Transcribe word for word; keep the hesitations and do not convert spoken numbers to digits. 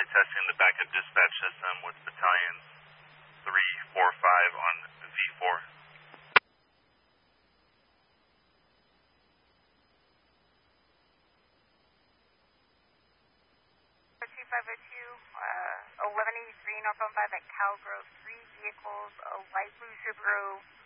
testing the backup dispatch system with battalion three four five on V four. two five oh two, uh, eleven eighty-three, Northbound five at Cal Grove, three vehicles, a light blue Subaru